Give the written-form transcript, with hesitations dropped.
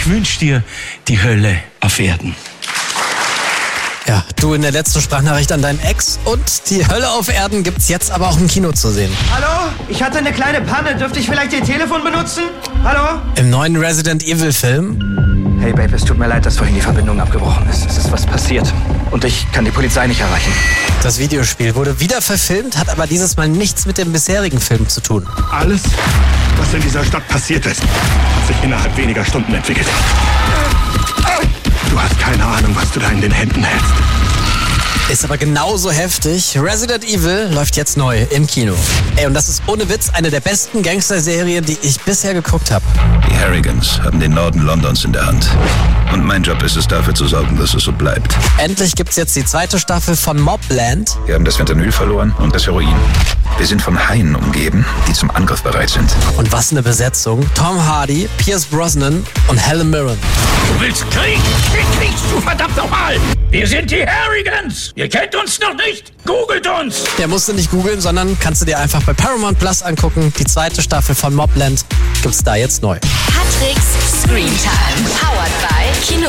Ich wünsche dir die Hölle auf Erden. Ja, du in der letzten Sprachnachricht an deinen Ex und die Hölle auf Erden gibt's jetzt aber auch im Kino zu sehen. Hallo? Ich hatte eine kleine Panne. Dürfte ich vielleicht Ihr Telefon benutzen? Hallo? Im neuen Resident Evil Film. Hey Babe, es tut mir leid, dass vorhin die Verbindung abgebrochen ist. Es ist was passiert. Und ich kann die Polizei nicht erreichen. Das Videospiel wurde wieder verfilmt, hat aber dieses Mal nichts mit dem bisherigen Film zu tun. Alles, was in dieser Stadt passiert ist, hat sich innerhalb weniger Stunden entwickelt. Du hast keine Ahnung, was du da in den Händen hältst. Ist aber genauso heftig. Resident Evil läuft jetzt neu im Kino. Ey, und das ist ohne Witz eine der besten Gangster-Serien, die ich bisher geguckt habe. Die Harrigans haben den Norden Londons in der Hand. Und mein Job ist es, dafür zu sorgen, dass es so bleibt. Endlich gibt's jetzt die zweite Staffel von Mobland. Wir haben das Fentanyl verloren und das Heroin. Wir sind von Haien umgeben, die zum Angriff bereit sind. Und was eine Besetzung. Tom Hardy, Pierce Brosnan und Helen Mirren. Du willst Krieg? Den kriegst du verdammt nochmal! Wir sind die Harrigans! Ihr kennt uns noch nicht? Googelt uns! Der musst du nicht googeln, sondern kannst du dir einfach bei Paramount Plus angucken. Die zweite Staffel von Mobland gibt's da jetzt neu. Patricks Screentime. Powered by Kino.